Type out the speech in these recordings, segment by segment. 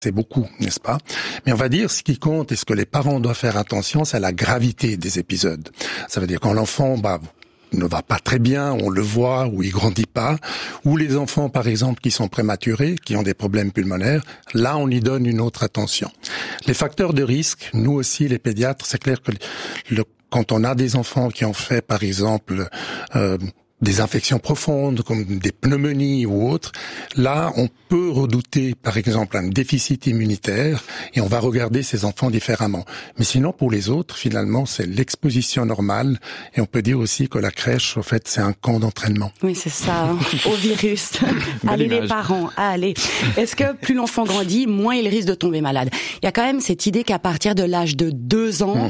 c'est beaucoup, n'est-ce pas? Mais on va dire, ce qui compte et ce que les parents doivent faire attention, c'est la gravité des épisodes. Ça veut dire quand l'enfant, ne va pas très bien, on le voit, ou il grandit pas, ou les enfants, par exemple, qui sont prématurés, qui ont des problèmes pulmonaires, là, on y donne une autre attention. Les facteurs de risque, nous aussi, les pédiatres, c'est clair que quand on a des enfants qui ont fait, par exemple, des infections profondes, comme des pneumonies ou autres, là, on peut redouter, par exemple, un déficit immunitaire et on va regarder ces enfants différemment. Mais sinon, pour les autres, finalement, c'est l'exposition normale et on peut dire aussi que la crèche, au fait, c'est un camp d'entraînement. Oui, c'est ça, au virus. Allez, les parents, allez. Est-ce que plus l'enfant grandit, moins il risque de tomber malade? Il y a quand même cette idée qu'à partir de l'âge de 2 ans,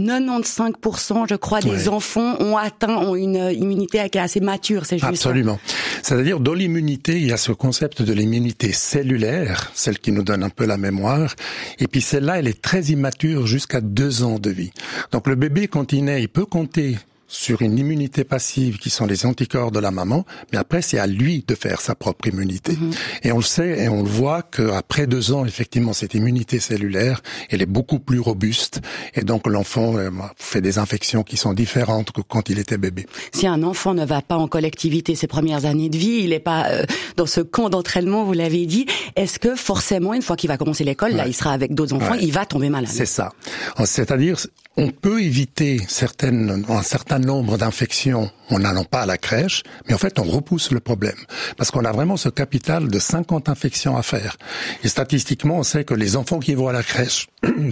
95%, je crois, des enfants ont une immunité assez mature, c'est juste. Absolument. C'est-à-dire, dans l'immunité, il y a ce concept de l'immunité cellulaire, celle qui nous donne un peu la mémoire, et puis celle-là, elle est très immature jusqu'à 2 ans de vie. Donc le bébé, quand il naît, il peut compter sur une immunité passive qui sont les anticorps de la maman, mais après c'est à lui de faire sa propre immunité. Et on le sait et on le voit qu'après 2 ans, effectivement, cette immunité cellulaire, elle est beaucoup plus robuste et donc l'enfant fait des infections qui sont différentes que quand il était bébé. Si un enfant ne va pas en collectivité ses premières années de vie, il n'est pas dans ce camp d'entraînement, vous l'avez dit, est-ce que forcément, une fois qu'il va commencer l'école, là il sera avec d'autres enfants, il va tomber malade? C'est ça. C'est-à-dire, on peut éviter un certain nombre d'infections en n'allant pas à la crèche, mais en fait, on repousse le problème. Parce qu'on a vraiment ce capital de 50 infections à faire. Et statistiquement, on sait que les enfants qui vont à la crèche,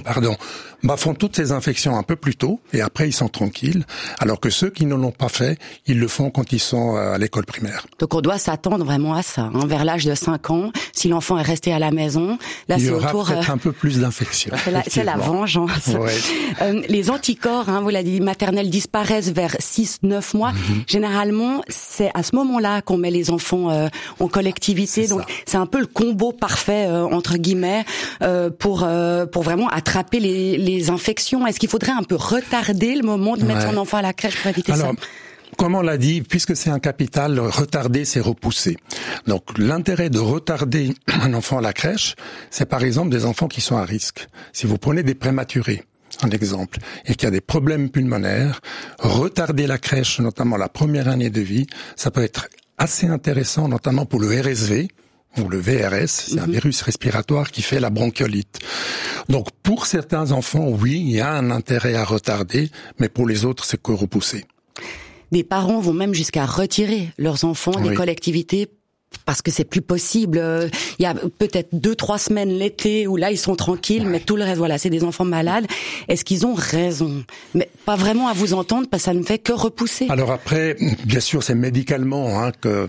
font toutes ces infections un peu plus tôt, et après, ils sont tranquilles, alors que ceux qui ne l'ont pas fait, ils le font quand ils sont à l'école primaire. Donc, on doit s'attendre vraiment à ça, vers l'âge de 5 ans. Si l'enfant est resté à la maison, là, il y aura peut-être un peu plus d'infections. C'est la vengeance. Ouais. Les anticorps, vous l'avez dit, maternels disparaissent vers 6-9 mois. Généralement, c'est à ce moment-là qu'on met les enfants en collectivité. Donc, c'est un peu le combo parfait, entre guillemets, pour vraiment attraper les infections. Est-ce qu'il faudrait un peu retarder le moment de mettre son enfant à la crèche pour éviter ça? Comme on l'a dit, puisque c'est un capital, retarder, c'est repousser. Donc, l'intérêt de retarder un enfant à la crèche, c'est par exemple des enfants qui sont à risque. Si vous prenez des prématurés, un exemple, et qu'il y a des problèmes pulmonaires, retarder la crèche, notamment la première année de vie, ça peut être assez intéressant, notamment pour le RSV, ou le VRS, c'est un virus respiratoire qui fait la bronchiolite. Donc, pour certains enfants, oui, il y a un intérêt à retarder, mais pour les autres, c'est que repousser. Des parents vont même jusqu'à retirer leurs enfants des collectivités parce que c'est plus possible. Il y a peut-être 2-3 semaines l'été où là ils sont tranquilles, mais tout le reste, voilà, c'est des enfants malades. Est-ce qu'ils ont raison? Mais pas vraiment à vous entendre parce que ça ne fait que repousser. Alors après, bien sûr, c'est médicalement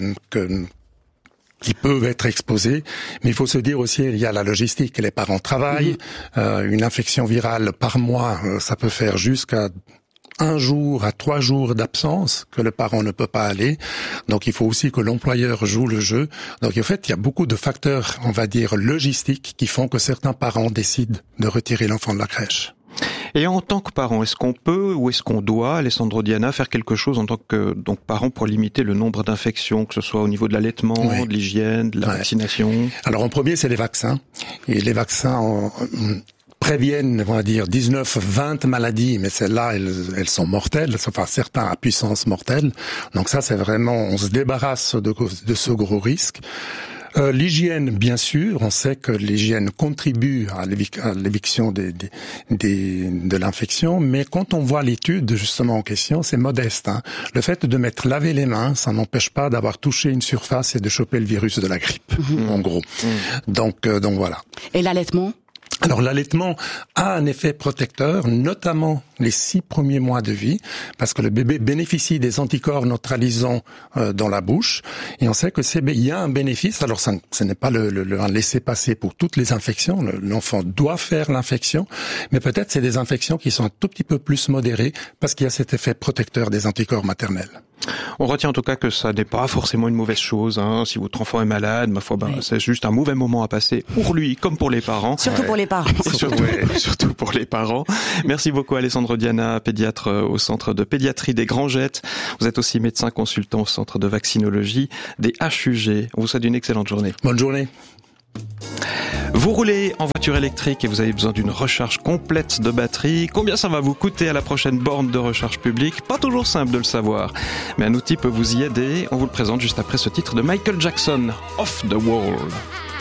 qui peuvent être exposés, mais il faut se dire aussi, il y a la logistique, les parents travaillent, une infection virale par mois, ça peut faire jusqu'à 1 jour à 3 jours d'absence que le parent ne peut pas aller. Donc, il faut aussi que l'employeur joue le jeu. Donc, en fait, il y a beaucoup de facteurs, on va dire, logistiques qui font que certains parents décident de retirer l'enfant de la crèche. Et en tant que parent, est-ce qu'on peut ou est-ce qu'on doit, Alessandro Diana, faire quelque chose en tant que parent pour limiter le nombre d'infections, que ce soit au niveau de l'allaitement, de l'hygiène, de la vaccination? Alors, en premier, c'est les vaccins. Et les vaccins préviennent, on va dire, 19-20 maladies, mais celles-là, elles sont mortelles, enfin certains à puissance mortelle. Donc ça, c'est vraiment, on se débarrasse de ce gros risque. L'hygiène, bien sûr, on sait que l'hygiène contribue à l'éviction de l'infection, mais quand on voit l'étude justement en question, c'est modeste. Le fait de mettre laver les mains, ça n'empêche pas d'avoir touché une surface et de choper le virus de la grippe, en gros. Donc voilà. Et l'allaitement ? Alors l'allaitement a un effet protecteur, notamment les 6 premiers mois de vie, parce que le bébé bénéficie des anticorps neutralisants dans la bouche, et on sait que il y a un bénéfice. Alors ce n'est pas un laisser-passer pour toutes les infections, l'enfant doit faire l'infection, mais peut-être c'est des infections qui sont un tout petit peu plus modérées, parce qu'il y a cet effet protecteur des anticorps maternels. On retient en tout cas que ça n'est pas forcément une mauvaise chose. Si votre enfant est malade, ma foi, c'est juste un mauvais moment à passer pour lui comme pour les parents. Surtout pour les parents. Surtout pour les parents. Merci beaucoup Alessandro Diana, pédiatre au Centre de pédiatrie des Grangettes. Vous êtes aussi médecin consultant au Centre de vaccinologie des HUG. On vous souhaite une excellente journée. Bonne journée. Vous roulez en voiture électrique et vous avez besoin d'une recharge complète de batterie. Combien ça va vous coûter à la prochaine borne de recharge publique ? Pas toujours simple de le savoir, mais un outil peut vous y aider. On vous le présente juste après ce titre de Michael Jackson, Off the Wall.